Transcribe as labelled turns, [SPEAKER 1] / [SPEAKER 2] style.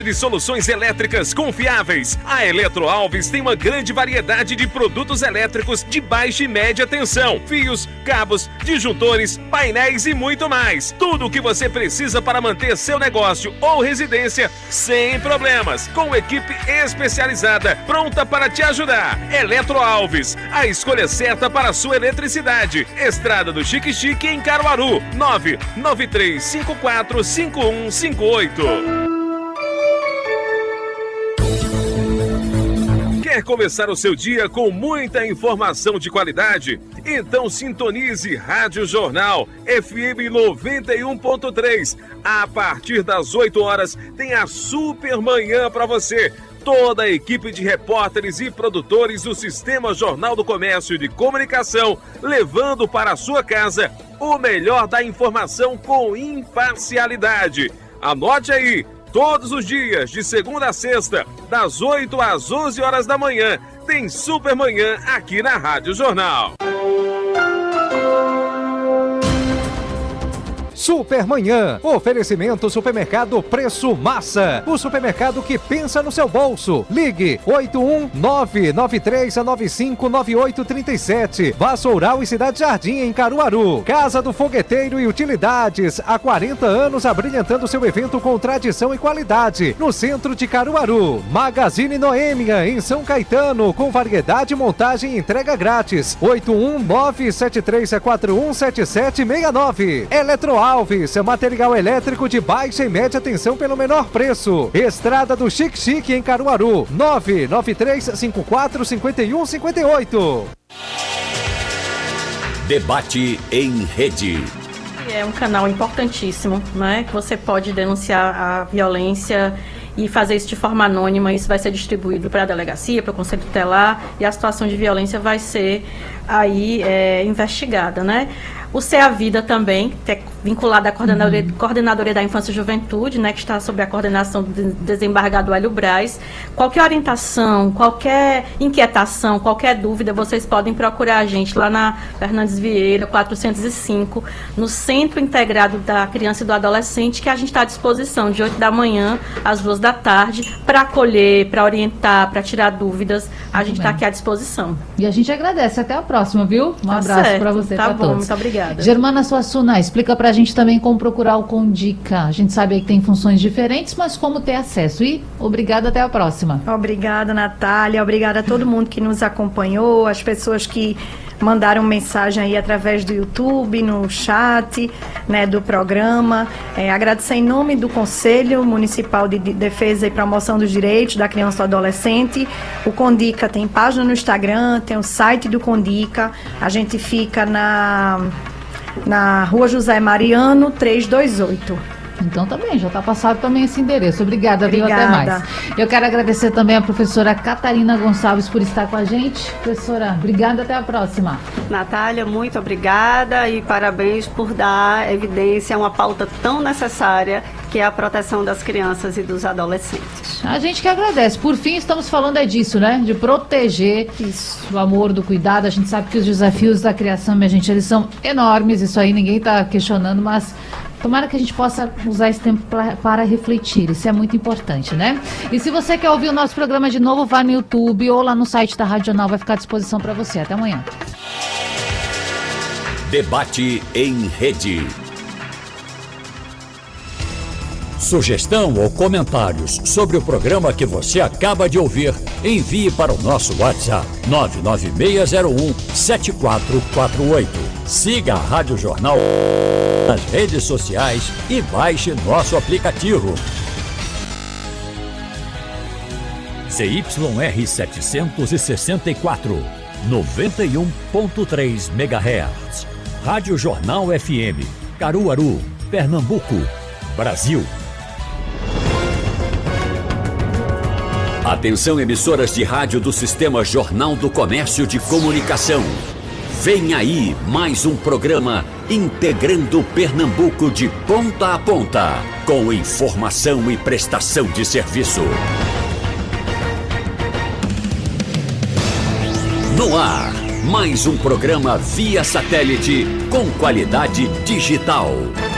[SPEAKER 1] de soluções elétricas confiáveis. A Eletro Alves tem uma grande variedade de produtos elétricos de baixa e média tensão, fios, cabos, disjuntores, painéis e muito mais. Tudo o que você precisa para manter seu negócio ou residência sem problemas, com equipe especializada pronta para te ajudar. Eletro Alves, a escolha certa para a sua eletricidade. Estrada do Xique-Xique em Caruaru, 993545158. Quer começar o seu dia com muita informação de qualidade? Então sintonize Rádio Jornal FM 91.3. A partir das 8 horas tem a Super Manhã para você. Toda a equipe de repórteres e produtores do Sistema Jornal do Comércio e de Comunicação, levando para a sua casa o melhor da informação com imparcialidade. Anote aí! Todos os dias, de segunda a sexta, das 8 às 11 horas da manhã, tem Super Manhã aqui na Rádio Jornal.
[SPEAKER 2] Supermanhã, oferecimento Supermercado Preço Massa, o supermercado que pensa no seu bolso. Ligue 81993959837. Vassoural e Cidade Jardim em Caruaru. Casa do Fogueteiro e Utilidades, há 40 anos abrilhantando seu evento com tradição e qualidade. No centro de Caruaru. Magazine Noêmia em São Caetano, com variedade, montagem e entrega grátis. 81973417769. Eletroal Alves, material elétrico de baixa e média tensão pelo menor preço. Estrada do Xique-Xique em Caruaru, 993545158.
[SPEAKER 3] Debate em rede.
[SPEAKER 4] É um canal importantíssimo, né? Que você pode denunciar a violência e fazer isso de forma anônima. Isso vai ser distribuído para a delegacia, para o Conselho Tutelar, e a situação de violência vai ser aí investigada, né? O Ser a Vida também, que é vinculado à Coordenadoria da Infância e Juventude, né, que está sob a coordenação do desembargador Hélio Braz. Qualquer orientação, qualquer inquietação, qualquer dúvida, vocês podem procurar a gente lá na Fernandes Vieira, 405, no Centro Integrado da Criança e do Adolescente, que a gente está à disposição de 8 da manhã às 2 da tarde, para acolher, para orientar, para tirar dúvidas. A gente está aqui à disposição.
[SPEAKER 5] E a gente agradece. Até a próxima, viu? Um abraço para você.
[SPEAKER 4] Tá bom,
[SPEAKER 5] todos.
[SPEAKER 4] muito obrigada.
[SPEAKER 5] Germana Suassuna, explica pra gente também como procurar o Condica. A gente sabe que tem funções diferentes, mas como ter acesso. E obrigada, até a próxima.
[SPEAKER 6] Obrigada, Natália. Obrigada a todo mundo que nos acompanhou, as pessoas que mandaram mensagem aí através do YouTube, no chat, né, do programa. Agradecer em nome do Conselho Municipal de Defesa e Promoção dos Direitos da Criança e do Adolescente. O Condica tem página no Instagram, tem o site do Condica. A gente fica na Rua José Mariano, 328.
[SPEAKER 5] Então também, já está passado também esse endereço. Obrigada, viu? Até mais. Eu quero agradecer também a professora Catarina Gonçalves por estar com a gente. Professora, obrigada, até a próxima.
[SPEAKER 7] Natália, muito obrigada e parabéns por dar evidência a uma pauta tão necessária, que é a proteção das crianças e dos adolescentes.
[SPEAKER 5] A gente que agradece. Por fim, estamos falando disso, né? De proteger do amor, do cuidado. A gente sabe que os desafios da criação, minha gente, eles são enormes. Isso aí ninguém está questionando, mas tomara que a gente possa usar esse tempo para refletir. Isso é muito importante, né? E se você quer ouvir o nosso programa de novo, vá no YouTube ou lá no site da Rádio Jornal. Vai ficar à disposição para você. Até amanhã.
[SPEAKER 3] Debate em rede. Sugestão ou comentários sobre o programa que você acaba de ouvir, envie para o nosso WhatsApp 996017448. Siga a Rádio Jornal nas redes sociais e baixe nosso aplicativo. ZYR 764, 91.3 MHz. Rádio Jornal FM, Caruaru, Pernambuco, Brasil. Atenção, emissoras de rádio do Sistema Jornal do Comércio de Comunicação. Vem aí mais um programa integrando Pernambuco de ponta a ponta, com informação e prestação de serviço. No ar, mais um programa via satélite com qualidade digital.